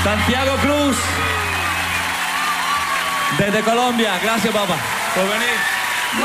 Santiago Cruz, desde Colombia. Gracias, papá, por venir.